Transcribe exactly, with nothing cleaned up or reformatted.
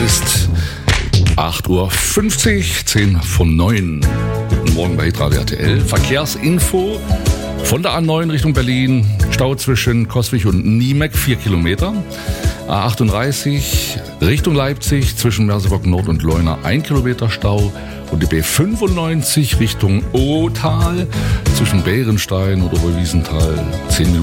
ist acht Uhr fünfzig, zehn von neun. Guten Morgen bei Hitradio R T L. Verkehrsinfo von der A neun Richtung Berlin. Stau zwischen Coswig und Niemek, vier Kilometer. A achtunddreißig Richtung Leipzig zwischen Merseburg Nord und Leuna, ein Kilometer Stau. Und die B fünfundneunzig Richtung Othal zwischen Bärenstein und Oberwiesenthal, zehn Minuten